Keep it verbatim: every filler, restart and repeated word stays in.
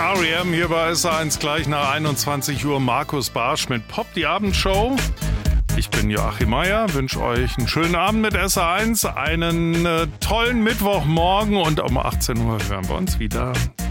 R E M hier bei S eins gleich nach einundzwanzig Uhr. Markus Barsch mit Pop, die Abendshow. Ich bin Joachim Meier, wünsche euch einen schönen Abend mit S eins, einen äh, tollen Mittwochmorgen und um achtzehn Uhr hören wir uns wieder.